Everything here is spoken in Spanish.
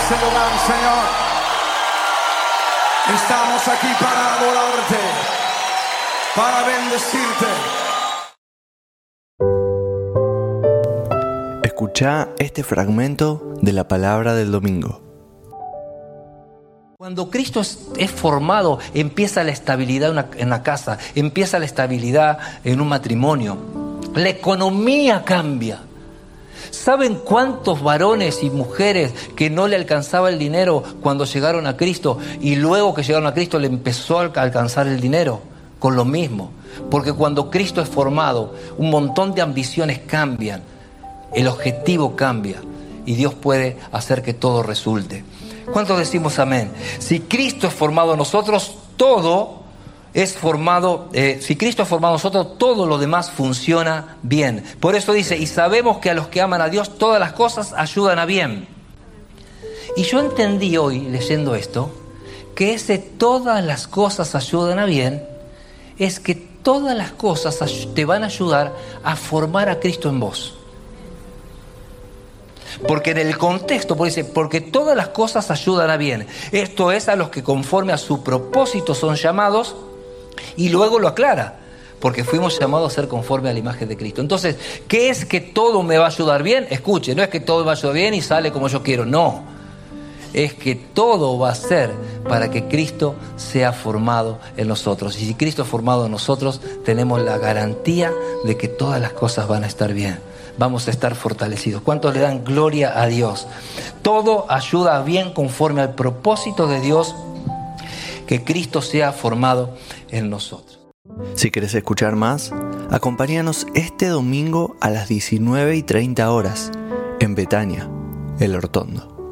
este lugar, Señor. Estamos aquí para adorarte, para bendecirte. Escuchá este fragmento de la palabra del domingo. Cuando Cristo es formado, empieza la estabilidad en la casa, empieza la estabilidad en un matrimonio. La economía cambia. ¿Saben cuántos varones y mujeres que no le alcanzaba el dinero cuando llegaron a Cristo y luego que llegaron a Cristo le empezó a alcanzar el dinero? Con lo mismo. Porque cuando Cristo es formado, un montón de ambiciones cambian, el objetivo cambia y Dios puede hacer que todo resulte. ¿Cuántos decimos amén? Si Cristo es formado en nosotros, todo es formado. Si Cristo es formado en nosotros, todo lo demás funciona bien. Por eso dice, y sabemos que a los que aman a Dios, todas las cosas ayudan a bien. Y yo entendí hoy, leyendo esto, que ese todas las cosas ayudan a bien, es que todas las cosas te van a ayudar a formar a Cristo en vos. Porque en el contexto dice, porque todas las cosas ayudan a bien. Esto es a los que conforme a su propósito son llamados, y luego lo aclara, porque fuimos llamados a ser conforme a la imagen de Cristo. Entonces, ¿qué es que todo me va a ayudar bien? Escuche, no es que todo me va a ayudar bien y sale como yo quiero, no. Es que todo va a ser para que Cristo sea formado en nosotros. Y si Cristo es formado en nosotros, tenemos la garantía de que todas las cosas van a estar bien. Vamos a estar fortalecidos. ¿Cuántos le dan gloria a Dios? Todo ayuda bien conforme al propósito de Dios, que Cristo sea formado en nosotros. Si querés escuchar más, acompáñanos este domingo a las 19:30 horas en Betania, El Hortondo.